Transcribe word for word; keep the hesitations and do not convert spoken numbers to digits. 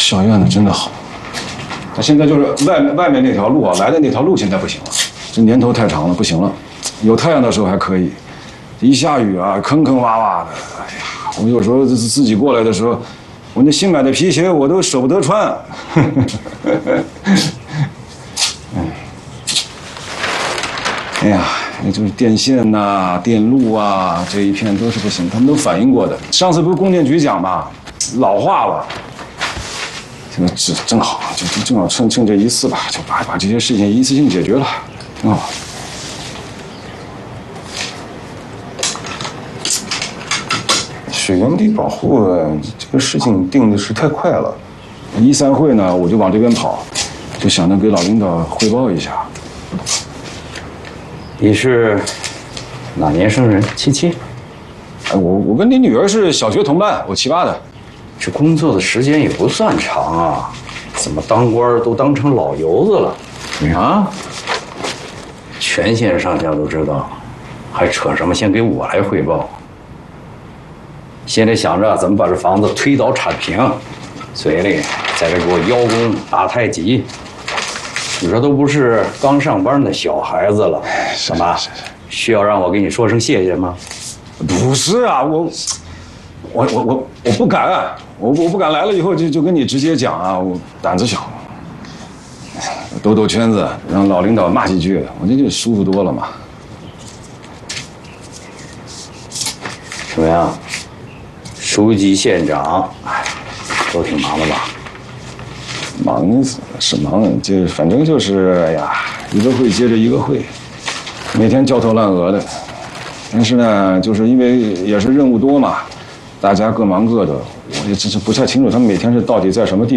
小院子真的好。他现在就是外外面那条路啊，来的那条路现在不行了，这年头太长了，不行了。有太阳的时候还可以，一下雨啊，坑坑洼洼的。哎呀，我有时候自己过来的时候，我那新买的皮鞋我都舍不得穿。哎呀，那就是电线呐、啊、电路啊，这一片都是不行，他们都反映过的。上次不是供电局讲嘛，老化了。现在正正好，就就正好趁趁这一次吧，就把把这些事情一次性解决了，挺好。 水源地保护这个事情定的是太快了， 一散会呢，我就往这边跑，就想着给老领导汇报一下。 你是哪年生人？七七？ 哎，我我跟你女儿是小学同班，我七八的。 这工作的时间也不算长啊，怎么当官都当成老油子了？啊？全县上下都知道，还扯什么先给我来汇报？现在想着怎么把这房子推倒铲平，嘴里在这给我邀功打太极。你这都不是刚上班的小孩子了，什么需要让我给你说声谢谢吗？ 不是啊，我我我我我不敢、啊，我我不敢来了以后就就跟你直接讲啊，我胆子小，兜兜圈子，让老领导骂几句，我这就舒服多了嘛。 怎么样，书记、县长，哎，都挺忙的吧？ 忙是忙，就反正就是哎呀，一个会接着一个会，每天焦头烂额的。但是呢，就是因为也是任务多嘛，大家各忙各的，我也真是不太清楚他们每天是到底在什么地方。